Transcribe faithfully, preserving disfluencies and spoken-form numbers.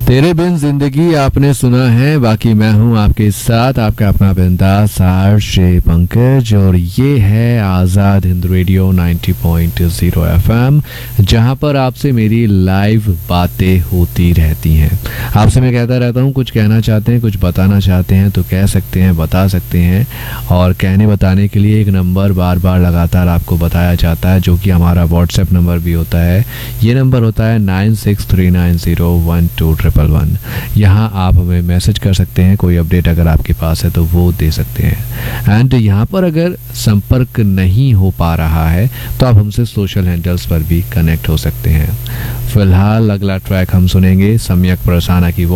तेरे बिन जिंदगी आपने सुना है, बाकी मैं हूं आपके साथ आपका अपना बिंदास आरजे पंकज, और ये है आज़ाद हिंद रेडियो नब्बे पॉइंट ज़ीरो एफएम, जहां पर आपसे मेरी लाइव बातें होती रहती हैं। आपसे मैं कहता रहता हूं, कुछ कहना चाहते हैं, कुछ बताना चाहते हैं तो कह सकते हैं, बता सकते हैं। और कहने बताने के लिए एक नंबर बार बार लगातार आपको बताया जाता है, जो कि हमारा व्हाट्सएप नंबर भी होता है। ये नंबर होता है nine six three nine zero one two triple one. यहाँ आप हमें मैसेज कर सकते हैं, कोई अपडेट अगर आपके पास है तो वो दे सकते हैं। एंड यहाँ पर अगर संपर्क नहीं हो पा रहा है तो आप हमसे सोशल हैंडल्स पर भी कनेक्ट हो सकते हैं। फिलहाल अगला ट्रैक हम सुनेंगे सम्यक परसाना की